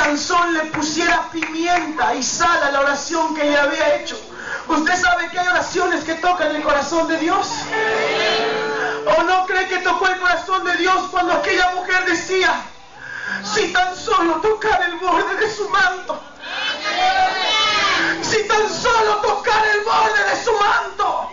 Sansón le pusiera pimienta y sal a la oración que le había hecho. ¿Usted sabe que hay oraciones que tocan el corazón de Dios? ¿O no cree que tocó el corazón de Dios cuando aquella mujer decía, si tan solo tocara el borde de su manto? Si tan solo tocara el borde de su manto.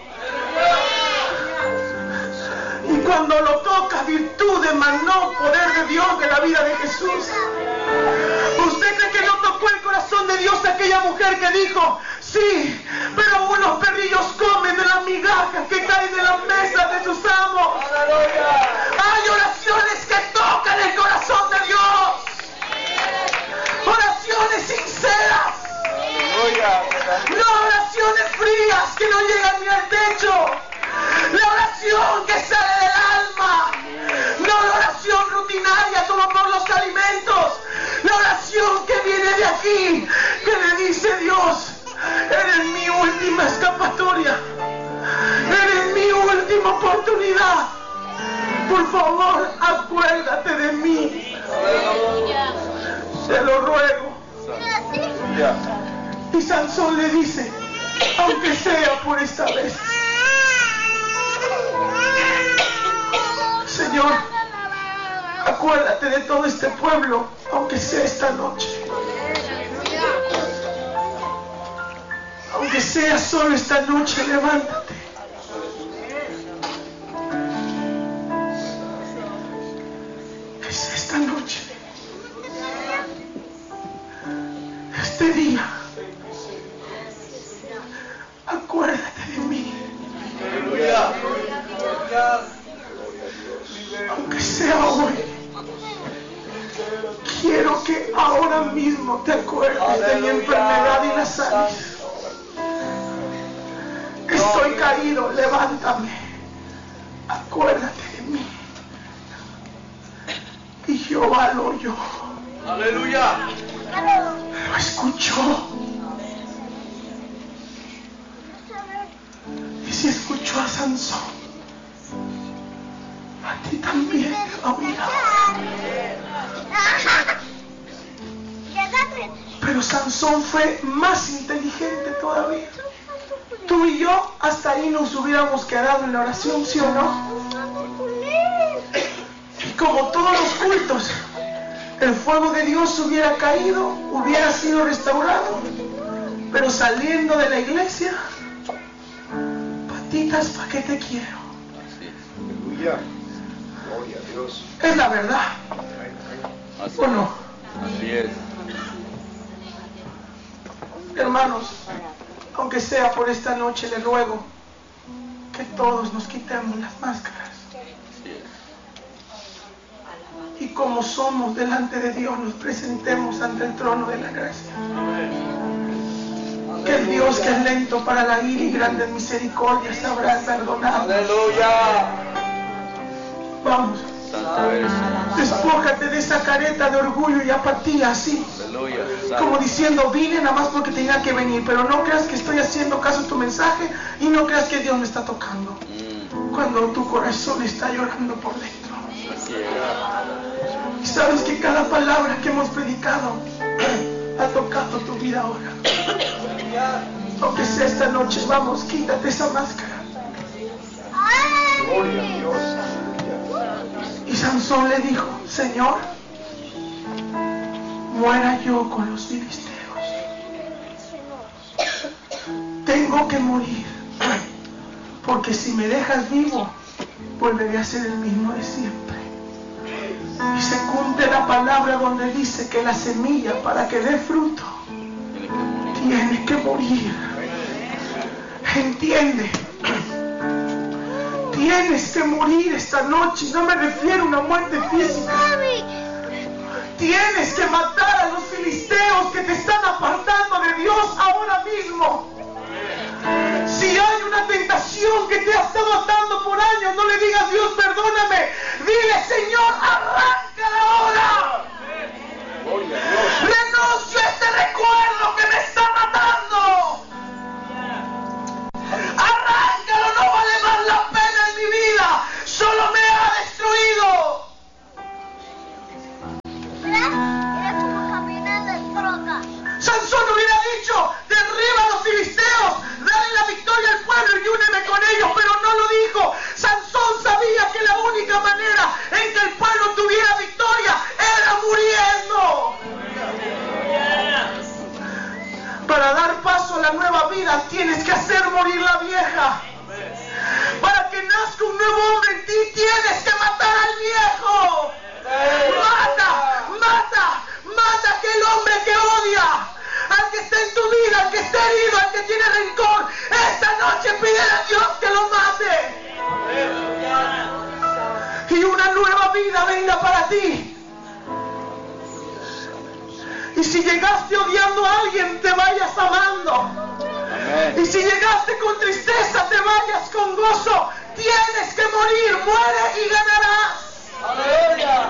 Y cuando lo toca, virtud emanó, poder de Dios de la vida de Jesús. ¿Usted cree que no tocó el corazón de Dios aquella mujer que dijo, sí, pero unos perrillos comen de las migajas que caen de las mesas de sus amos? Hay oraciones que tocan el corazón de Dios. Oraciones sinceras. No oraciones frías que no llegan ni al techo. La oración que sale del alma. No la oración rutinaria como por los alimentos. La oración que viene de aquí, que le dice Dios, eres mi última escapatoria. Eres mi última oportunidad. Por favor, acuérdate de mí. Te lo ruego. Y Sansón le dice, aunque sea por esta vez. Señor, acuérdate de todo este pueblo, aunque sea esta noche. Aunque sea solo esta noche, levántate. Que sea esta noche. Este día. Acuérdate de mí. Aunque sea hoy. Quiero que ahora mismo te acuerdes de mi enfermedad y la sanes. Estoy caído, levántame. Acuérdate de mí. Y Jehová lo oyó. Aleluya. Lo escuchó. Y si escuchó a Sansón, a ti también te va a oír. Pero Sansón fue más inteligente todavía. Tú y yo hasta ahí nos hubiéramos quedado en la oración, ¿sí o no? Y como todos los cultos, el fuego de Dios hubiera caído, hubiera sido restaurado. Pero saliendo de la iglesia, patitas, ¿para qué te quiero? Aleluya. Gloria a Dios. Es la verdad. ¿O no? Así es. Hermanos, aunque sea por esta noche, le ruego que todos nos quitemos las máscaras. Y como somos delante de Dios, nos presentemos ante el trono de la gracia. Que el Dios que es lento para la ira y grande en misericordia sabrá perdonar. Aleluya. Vamos. Despójate de esa careta de orgullo y apatía, así. Como diciendo, vine nada más porque tenía que venir. Pero no creas que estoy haciendo caso a tu mensaje y no creas que Dios me está tocando. Cuando tu corazón está llorando por dentro. Y sabes que cada palabra que hemos predicado ha tocado tu vida ahora. Aunque sea esta noche, vamos, quítate esa máscara. Gloria a Dios. Y Sansón le dijo, Señor, muera yo con los filisteos. Tengo que morir, porque si me dejas vivo, volveré a ser el mismo de siempre. Y se cumple la palabra donde dice que la semilla, para que dé fruto, tiene que morir. ¿Entiende? Tienes que morir esta noche. No me refiero a una muerte física. Tienes que matar a los filisteos que te están apartando de Dios ahora mismo. Si hay una tentación que te ha estado atando por años, no le digas, Dios, perdóname. Dile, Señor, arráncala ahora. Renuncio a este recuerdo que me está matando. Arráncalo, no vale más la pena en mi vida. Solo me ha destruido. Y si llegaste odiando a alguien, te vayas amando. Amén. Y si llegaste con tristeza, te vayas con gozo. Tienes que morir, muere y ganarás. Aleluya.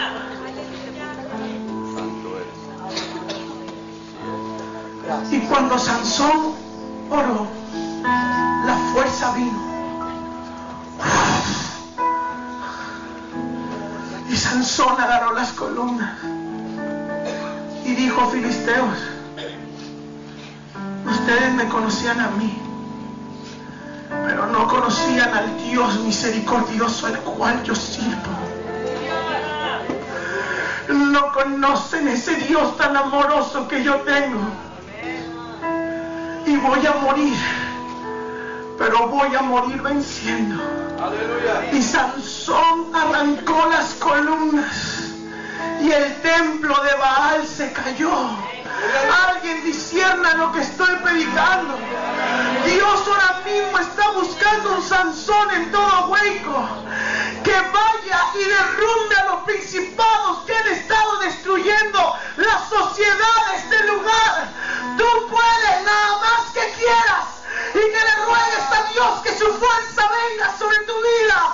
Santo eres. Y cuando Sansón oró, la fuerza vino. Y Sansón agarró las columnas y dijo: filisteos, ustedes me conocían a mí, pero no conocían al Dios misericordioso al cual yo sirvo. No conocen ese Dios tan amoroso que yo tengo. Y voy a morir, pero voy a morir venciendo. Aleluya. Y Sansón arrancó las columnas y el templo de Baal se cayó. Alguien discierna lo que estoy predicando. Dios ahora mismo está buscando un Sansón en todo Hueco, que vaya y derrumbe a los principados que han estado destruyendo la sociedad de este lugar. Tú puedes, nada más que quieras, y que le ruegues a Dios que su fuerza venga sobre tu vida.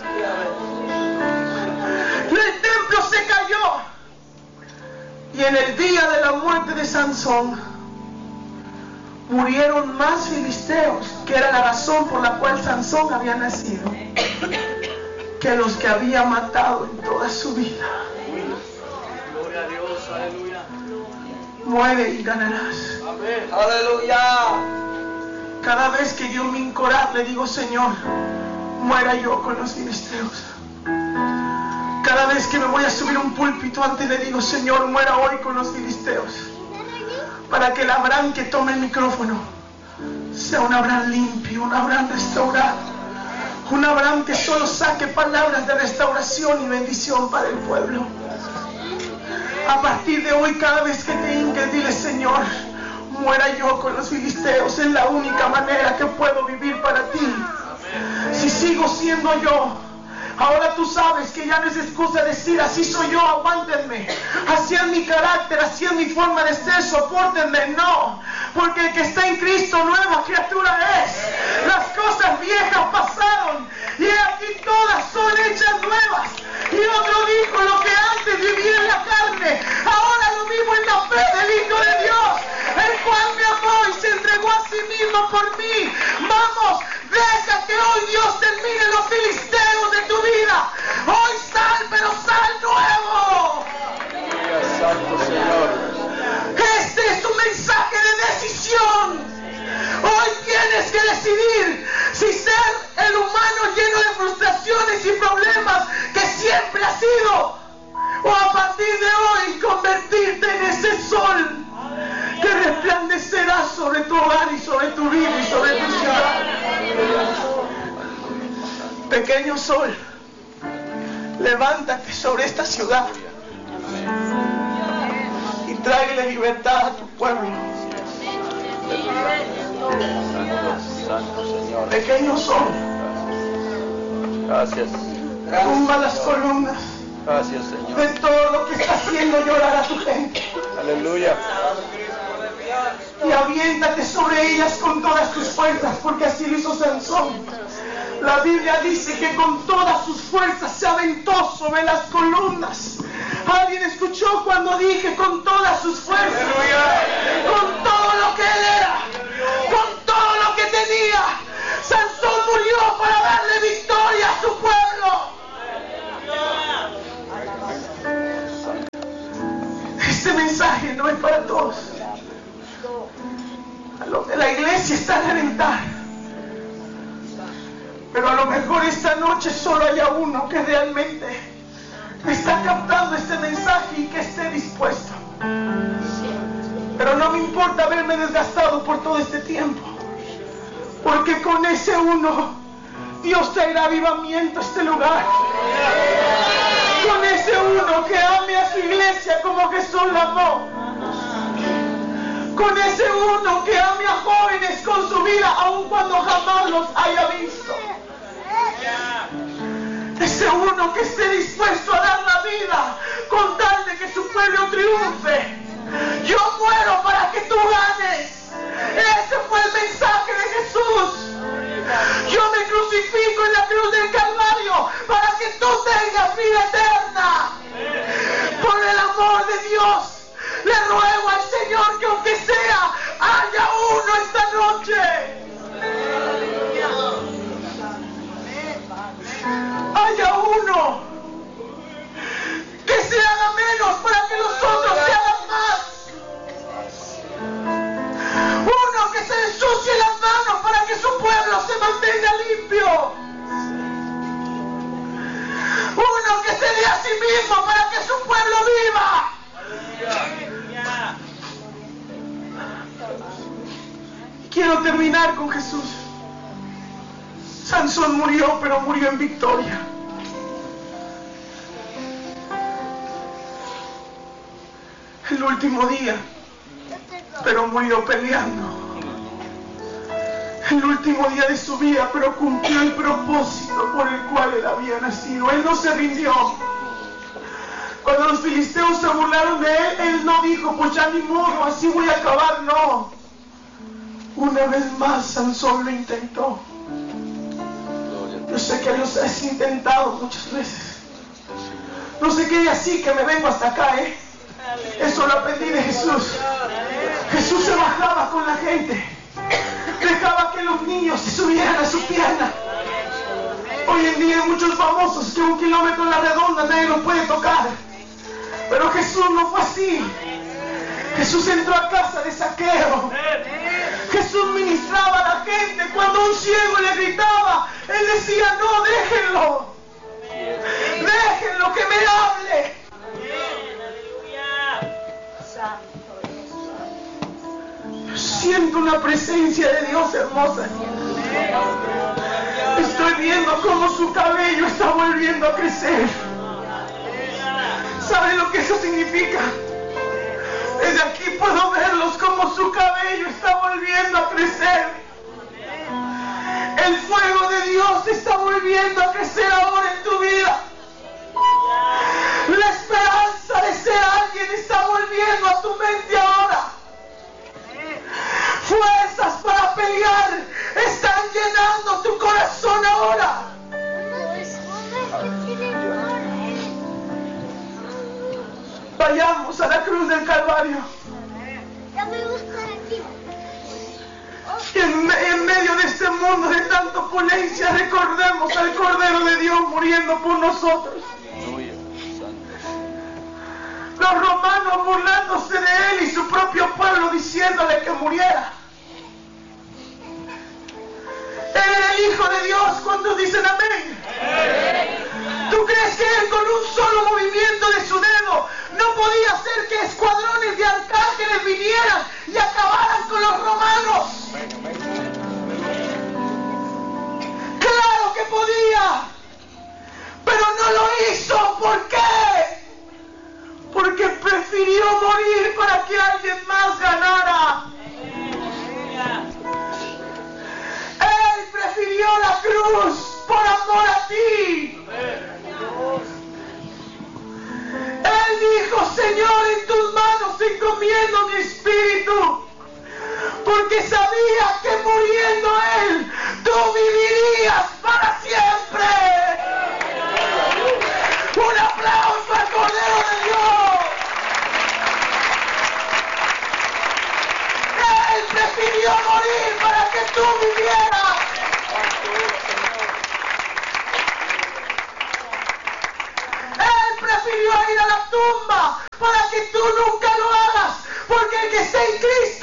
Y el templo se cayó. Y en el día de la muerte de Sansón murieron más filisteos, que era la razón por la cual Sansón había nacido, que los que había matado en toda su vida. Gloria a Dios. Aleluya. Muere y ganarás. Amén. Aleluya. Cada vez que yo me encorajo, le digo: Señor, muera yo con los filisteos. Cada vez que me voy a subir a un púlpito, antes le digo: Señor, muera hoy con los filisteos, para que el Abraham que tome el micrófono sea un Abraham limpio, un Abraham restaurado, un Abraham que solo saque palabras de restauración y bendición para el pueblo. A partir de hoy, cada vez que te hinques, dile: Señor, muera yo con los filisteos. Es la única manera que puedo vivir para ti. Si sigo siendo yo, ahora tú sabes que ya no es excusa decir: así soy yo, aguántenme, así es mi carácter, así es mi forma de ser, sopórtenme. No, porque el que está en Cristo, nueva criatura es. Las cosas viejas pasaron y aquí todas son hechas nuevas. Y otro dijo: lo que antes vivía en la carne, ahora lo vivo en la fe del Hijo de Dios, el cual me amó y se entregó a sí mismo por mí. Vamos, deja que hoy Dios termine los filisteos de tu vida. Hoy sal, pero sal nuevo. Santo Señor. Este es un mensaje de decisión. Hoy tienes que decidir si ser el humano lleno de frustraciones y problemas que siempre has sido, o a partir de hoy convertirte en ese sol que resplandecerá sobre tu hogar y sobre tu vida y sobre tu ciudad. Pequeño sol, levántate sobre esta ciudad y tráele libertad a tu pueblo. Santo Señor. Pequeño sol, Gracias. tumba las columnas Gracias, Señor. de todo lo que está haciendo llorar a tu gente Aleluya. y aviéntate sobre ellas con todas tus fuerzas, porque así lo hizo Sansón. La Biblia dice que con todas sus fuerzas se aventó sobre las columnas. ¿Alguien escuchó cuando dije con todas sus fuerzas? Con todo lo que él era, con todo lo que tenía. Sansón murió para darle victoria a su pueblo. Este mensaje no es para todos. A lo que la iglesia está a reventar. Pero a lo mejor esta noche solo haya uno que realmente está captando este mensaje y que esté dispuesto. Pero no me importa haberme desgastado por todo este tiempo, porque con ese uno Dios traerá avivamiento a este lugar. Con ese uno que ame a su iglesia como Jesús la amó. Con ese uno que ame a jóvenes con su vida aun cuando jamás los haya visto. Ese uno que esté dispuesto a dar la vida con tal de que su pueblo triunfe. de Dios, le ruego al Señor que aunque sea, haya uno esta noche. Haya uno que se haga menos para que los otros se hagan más. Uno que se ensucie las manos para que su pueblo se mantenga limpio. Uno que se dé a sí mismo para que su pueblo viva. Quiero terminar con Jesús. Sansón murió, pero murió en victoria. El último día, pero murió peleando. El último día de su vida, pero cumplió el propósito por el cual él había nacido. Él no se rindió. Cuando los filisteos se burlaron de él, él no dijo, pues ya ni modo, así voy a acabar. No. Una vez más, Sansón lo intentó. Yo sé que los has intentado muchas veces. No se quede así que me vengo hasta acá, Eso lo aprendí de Jesús. Jesús se bajaba con la gente. Dejaba que los niños se subieran a su pierna. Hoy en día hay muchos famosos que 1 kilómetro a la redonda nadie los puede tocar. Pero Jesús no fue así. Jesús entró a casa de Zaqueo. Jesús ministraba a la gente. Cuando un ciego le gritaba, él decía, no, déjenlo. Déjenlo que me hable. Siento una presencia de Dios hermosa. Estoy viendo cómo su cabello está volviendo a crecer. ¿Saben lo que eso significa? Desde aquí puedo verlos como su cabello está volviendo a crecer. El fuego de Dios está volviendo a crecer ahora en tu vida. La esperanza de ser alguien está volviendo a tu mente ahora. Fuerzas para pelear están llenando tu corazón ahora. Vayamos a la cruz del Calvario. Y en medio de este mundo de tanta opulencia, recordemos al Cordero de Dios muriendo por nosotros. Los romanos burlándose de él y su propio pueblo diciéndole que muriera. Él era el Hijo de Dios. ¿Cuántos dicen amén? ¿Tú crees que él con un solo movimiento de su dedo no podía hacer que escuadrones de arcángeles vinieran y acabaran con los romanos? Claro que podía, pero no lo hizo. ¿Por qué? Porque prefirió morir para que alguien más ganara. Él prefirió la cruz por amor a ti. Él dijo, Señor, en tus manos encomiendo mi espíritu. Porque sabía que muriendo Él, tú vivirías para siempre. Un aplauso al Cordero de Dios. Él prefirió morir para que tú vivieras. Él prefirió ir a la tumba para que tú nunca lo hagas. Porque el que está en Cristo